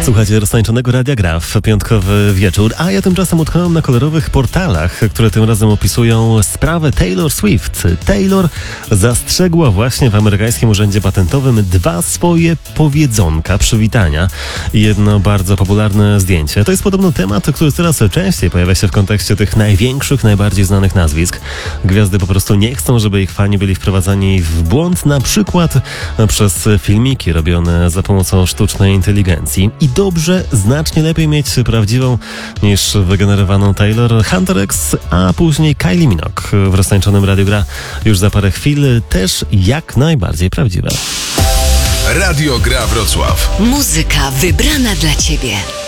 Słuchajcie roztańczonego Radia Gra w piątkowy wieczór, a ja tymczasem utknąłem na kolorowych portalach, które tym razem opisują sprawę Taylor Swift. Taylor zastrzegła właśnie w amerykańskim urzędzie patentowym 2 swoje powiedzonka, przywitania i jedno bardzo popularne zdjęcie. To jest podobno temat, który coraz częściej pojawia się w kontekście tych największych, najbardziej znanych nazwisk. Gwiazdy po prostu nie chcą, żeby ich fani byli wprowadzani w błąd, na przykład przez filmiki robione za pomocą sztucznej inteligencji. I dobrze, znacznie lepiej mieć prawdziwą niż wygenerowaną Taylor, Hunter X, a później Kylie Minogue w roztańczonym Radiu Gra już za parę chwil, też jak najbardziej prawdziwe. Radio Gra Wrocław. Muzyka wybrana dla Ciebie.